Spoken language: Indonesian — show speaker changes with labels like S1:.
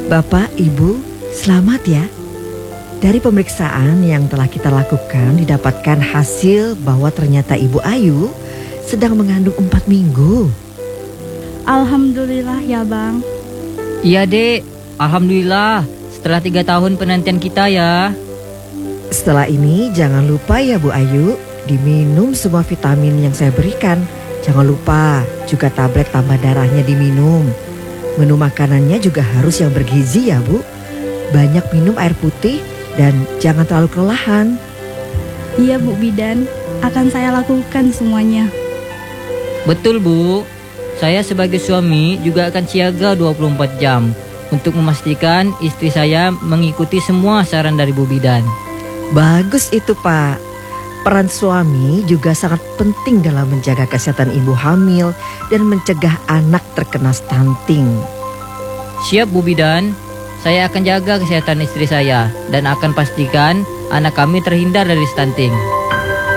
S1: Bapak, Ibu, selamat ya. Dari pemeriksaan yang telah kita lakukan didapatkan hasil bahwa ternyata Ibu Ayu sedang mengandung 4 minggu.
S2: Alhamdulillah ya Bang.
S3: Iya dek, alhamdulillah setelah 3 tahun penantian kita ya.
S1: Setelah ini jangan lupa ya Bu Ayu, diminum semua vitamin yang saya berikan. Jangan lupa juga tablet tambah darahnya diminum. Menu makanannya juga harus yang bergizi ya Bu. Banyak minum air putih dan jangan terlalu kelelahan.
S2: Iya Bu Bidan, akan saya lakukan semuanya.
S3: Betul Bu, saya sebagai suami juga akan siaga 24 jam untuk memastikan istri saya mengikuti semua saran dari Bu Bidan.
S1: Bagus itu Pak. Peran suami juga sangat penting dalam menjaga kesehatan ibu hamil dan mencegah anak terkena stunting.
S3: Siap Bu Bidan, saya akan jaga kesehatan istri saya dan akan pastikan anak kami terhindar dari stunting.